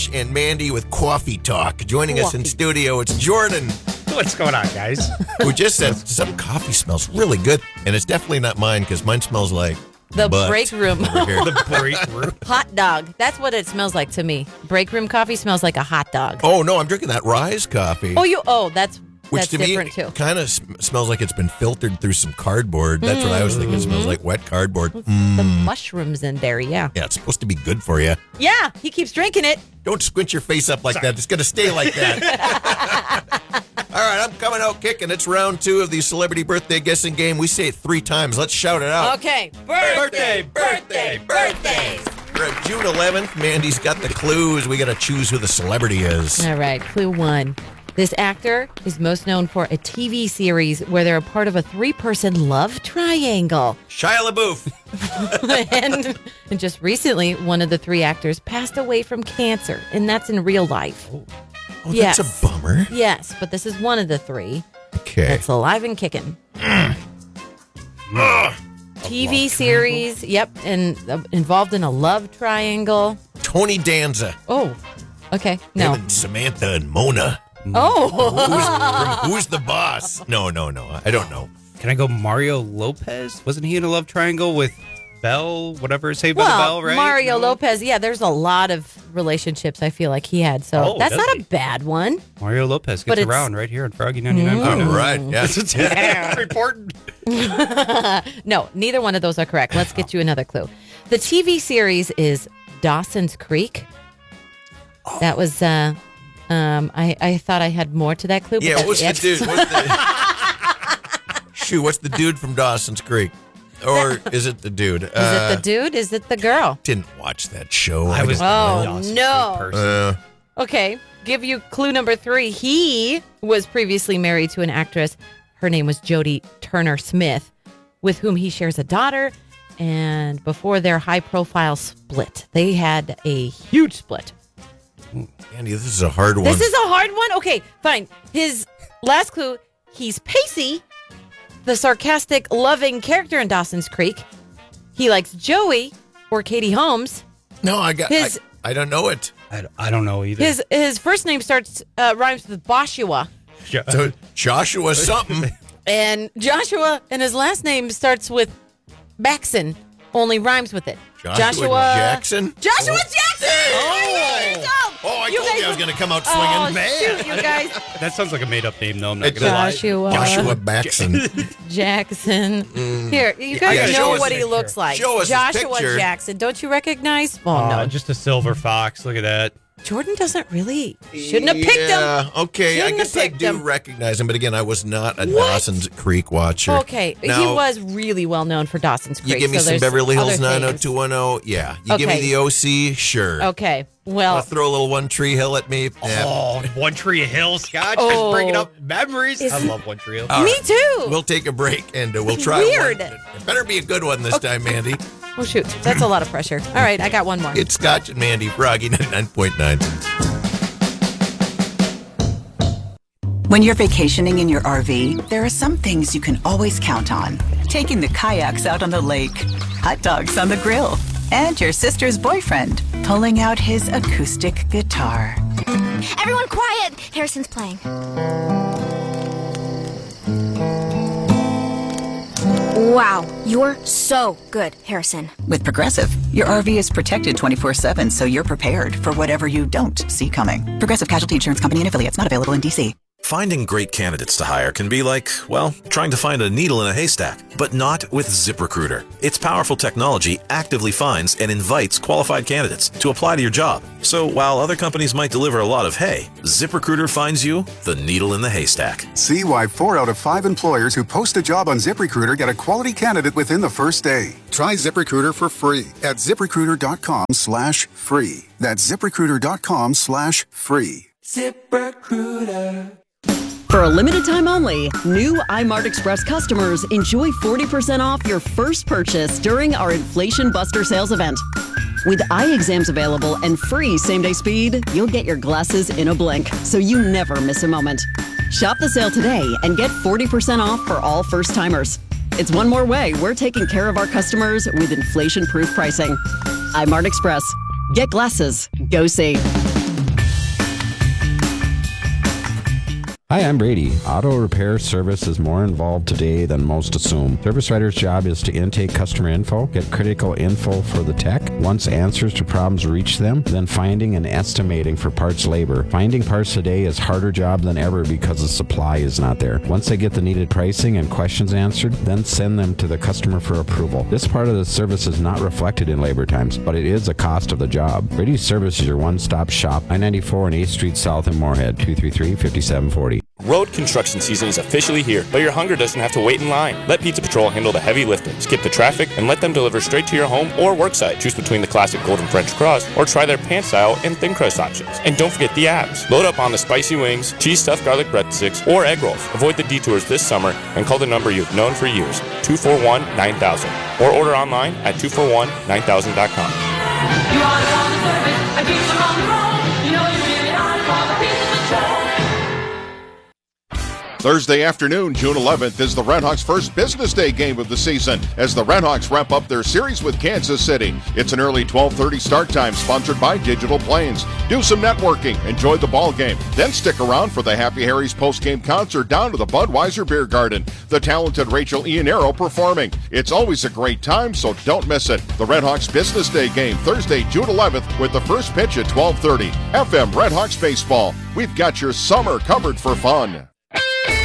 and Mandy with Coffee Talk. Joining us in studio, it's Jordan. What's going on, guys? Who just said some coffee smells really good, and it's definitely not mine because mine smells like the butt break room. over here. The break room. Hot dog. That's what it smells like to me. Break room coffee smells like a hot dog. Oh no, I'm drinking that Rise coffee. That's Which to different me too. kind of smells like it's been filtered through some cardboard. That's what I was thinking. It smells like wet cardboard. The mushrooms in there, yeah. Yeah, it's supposed to be good for you. Yeah, he keeps drinking it. Don't squint your face up like that. It's going to stay like that. All right, I'm coming out kicking. It's round 2 of the celebrity birthday guessing game. We say it 3 times. Let's shout it out. Okay. Birthday. We're at June 11th. Mandy's got the clues. We got to choose who the celebrity is. All right, clue 1. This actor is most known for a TV series where they're a part of a 3-person love triangle. Shia LaBeouf. and just recently, one of the 3 actors passed away from cancer, and that's in real life. Oh, Yes. that's a bummer. Yes, but this is one of the 3 Okay. that's alive and kicking. TV series, and involved in a love triangle. Tony Danza. Oh, okay. No. Him and Samantha and Mona. Oh. Who's the boss? No. I don't know. Can I go Mario Lopez? Wasn't he in a love triangle with Belle, whatever, Saved by the Bell, right? Mario No? Lopez. Yeah, there's a lot of relatitions I feel like he had. So that's does not he? a bad one. Mario Lopez But gets it's- around right here on Froggy 99. All right. Yeah. Reporting. No, neither one of those are correct. Let's get you another clue. The TV series is Dawson's Creek. That was, I thought I had more to that clue. But Yeah, that's what's the it. dude? Shoot, what's the dude from Dawson's Creek? Or is it the dude? Is it the dude? Is it the girl? Didn't watch that show. I was Oh, Dawson's no. Creek person. Okay, give you clue number 3. He was previously married to an actress. Her name was Jodie Turner-Smith, with whom he shares a daughter. And before their high-profile split, they had a huge split. Andy, this is a hard one. This is a hard one? Okay, fine. His last clue, he's Pacey, the sarcastic, loving character in Dawson's Creek. He likes Joey or Katie Holmes. No, I don't know it. I don't know either. His first name rhymes with Boshua. So Joshua something. And Joshua, and his last name starts with Baxon, only rhymes with it. Joshua Jackson? Joshua Jackson! Oh! I You told you guys- I was going to come out Oh, swinging. shoot, you guys. That sounds like a made-up name, though. I'm not going to lie. Joshua Baxon. Jackson. Here, you guys Yeah, show know us what a he looks like. Show us his Joshua picture. Jackson. Don't you recognize? Oh, no. Just a silver fox. Look at that. Jordan doesn't really. Shouldn't have picked him. Okay. Shouldn't I guess have I picked do him. recognize him, but again, I was not a Dawson's Creek watcher. Okay. He Now, was really well known for Dawson's Creek. You give me so some there's Beverly Hills other things. 90210. Yeah. You give me Okay. the OC. Sure. Okay. Well, Want to throw a little One Tree Hill at me? Yeah. Oh, One Tree Hill, Scott. Oh. Just bringing up memories. Is- I love One Tree Hill. All me right. too. We'll take a break and we'll try Weird. one. It better be a good one this time, Mandy. Oh, shoot. That's a lot of pressure. All right. I got one more. It's Scotch and Mandy, Froggy 99.9. When you're vacationing in your RV, there are some things you can always count on. Taking the kayaks out on the lake, hot dogs on the grill, and your sister's boyfriend pulling out his acoustic guitar. Everyone quiet! Harrison's playing. Wow, you're so good, Harrison. With Progressive, your RV is protected 24/7, so you're prepared for whatever you don't see coming. Progressive Casualty Insurance Company and affiliates, not available in D.C. Finding great candidates to hire can be like, well, trying to find a needle in a haystack, but not with ZipRecruiter. Its powerful technology actively finds and invites qualified candidates to apply to your job. So while other companies might deliver a lot of hay, ZipRecruiter finds you the needle in the haystack. See why 4 out of 5 employers who post a job on ZipRecruiter get a quality candidate within the first day. Try ZipRecruiter for free at ZipRecruiter.com/free. That's ZipRecruiter.com/free. ZipRecruiter. For a limited time only, new iMart Express customers enjoy 40% off your first purchase during our Inflation Buster sales event. With eye exams available and free same-day speed, you'll get your glasses in a blink, so you never miss a moment. Shop the sale today and get 40% off for all first-timers. It's one more way we're taking care of our customers with inflation-proof pricing. iMart Express. Get glasses. Go see. Hi, I'm Brady. Auto repair service is more involved today than most assume. Service writer's job is to intake customer info, get critical info for the tech, once answers to problems reach them, then finding and estimating for parts labor. Finding parts today is harder job than ever because the supply is not there. Once they get the needed pricing and questions answered, then send them to the customer for approval. This part of the service is not reflected in labor times, but it is a cost of the job. Brady's Service is your one-stop shop, I-94 and 8th Street South in Moorhead, 233-5740. Road construction season is officially here, but your hunger doesn't have to wait in line. Let Pizza Patrol handle the heavy lifting. Skip the traffic and let them deliver straight to your home or work site. Choose between the classic golden French crust or try their pan-style and thin crust options. And don't forget the apps. Load up on the spicy wings, cheese-stuffed garlic breadsticks, or egg rolls. Avoid the detours this summer and call the number you've known for years, 241-9000. Or order online at 241-9000.com. You are on the service, I keep them on the road. You know you really are for the Pizza Patrol. Thursday afternoon, June 11th, is the Redhawks' first business day game of the season as the Redhawks wrap up their series with Kansas City. It's an early 12:30 start time sponsored by Digital Plains. Do some networking, enjoy the ball game, then stick around for the Happy Harry's post-game concert down to the Budweiser Beer Garden. The talented Rachel Iannero performing. It's always a great time, so don't miss it. The Redhawks business day game Thursday, June 11th with the first pitch at 12:30. FM Redhawks Baseball. We've got your summer covered for fun.